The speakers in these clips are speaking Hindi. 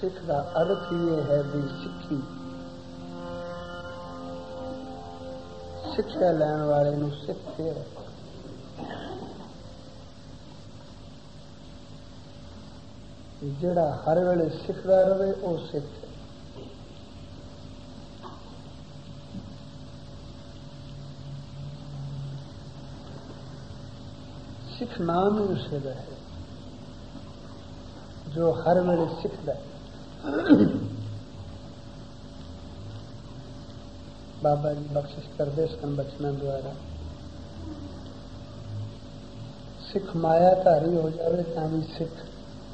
सिख का अर्थ ये है भी सिक्खी, सिक्ख्या लैण वाले नूं सिख है। जिहड़ा हर वेले सिखदा रहे वो सिख है। सिख नाम ही उसे है जो हर वेले सिखदा है। बाबा जी बख्शिश करते सन बचना द्वारा, सिख मायाधारी हो जावे तां भी सिख,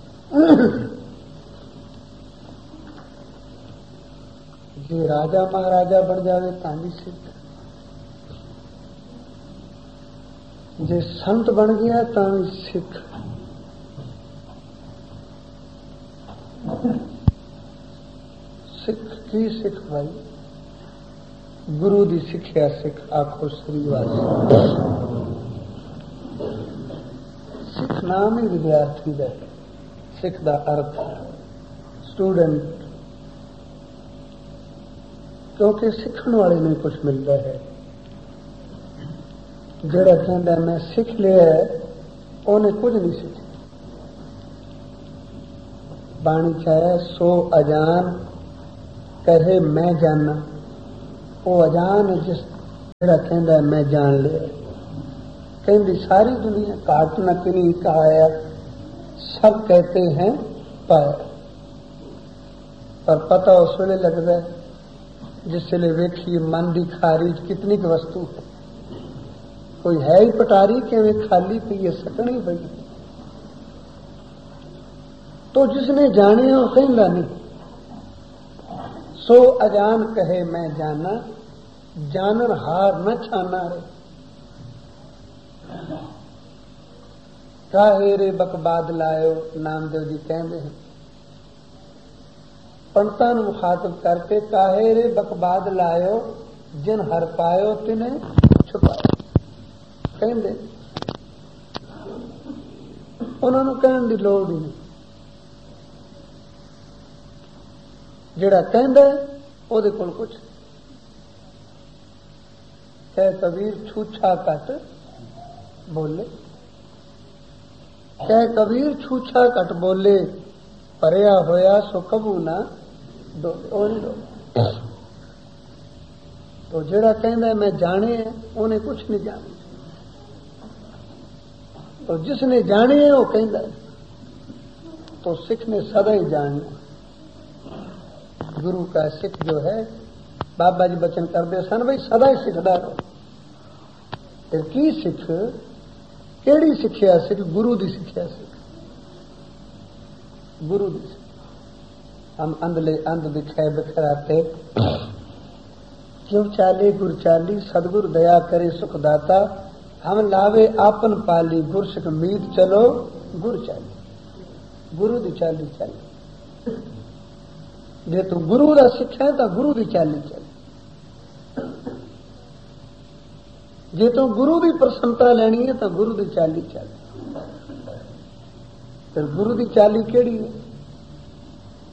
जे राजा महाराजा बन जावे तां भी सिख, जे संत बन गया तां भी सिख। सिख की सिख भाई, गुरु दी सिक्ख्या सिख आखो श्रीवास। सिख नाम ही विद्यार्थी दा, सिख दा अर्थ स्टूडेंट, क्योंकि सीखण वाले में कुछ मिलता है। जिहड़ा कहंदा मैं सिख लिया उन्हें कुछ नहीं सीखा। बाणी चाहे सो अजान कहे मैं जाना, वो अजान है जिस जिहड़ा कहंदा मैं जान लिया। कहंदी सारी दुनिया काट न किनी कहाया, सब कहते हैं पाया, पर पता उस वेले लगता है जिसले वेखिए मन की खारिज कितनी की वस्तु है। कोई है ही पटारी कि खाली पी है, सकनी पई। तो जिसने जाने वो कहंदा नहीं, सो अजान कहे मैं जाना, जानन हार न छाना रे। काहे रे बकबाद लायो, नामदेव जी कहते हैं पंडितां नूं मुखातब करके, काहे रे बकबाद लायो, जिन हर पायो तिने छुपायो। कहते उन्होंने कहने की लोड़ ही नहीं। जिहड़ा कहंदा ओहदे कोल कुछ कह कबीर छूछा कट बोले, कह कबीर छूछा कट बोले, भरिया होया सो कबू ना डोले। तो जिहड़ा कहंदा मैं जाने है उन्हें कुछ नहीं जाने। तो जिसने जाने है वो कहंदा है। तो सिख ने सदा ही जानना। गुरु का सिख जो है, बाबा जी बचन करते सन भाई सदा ही सिखदा रहो। फिर की सिख, केड़ी सिक्ख्या सिख? गुरु दी सिक्ख्या सिख, गुरु दी सिख। हम अंधले अंध दिखाए बिखराते, क्यों चाले गुर चाली, सदगुरु दया करे सुख दाता। हम लावे आपन पाली, गुर सिख मीत चलो गुर चाली। गुरु दी चाली चल, जे तू गुरु दा सिक्ख्या तो गुरु दी चाली चल। जे तू गुरु दी प्रसन्नता लेनी है तो गुरु दी चाली चल। फिर गुरु दी चाली केड़ी है?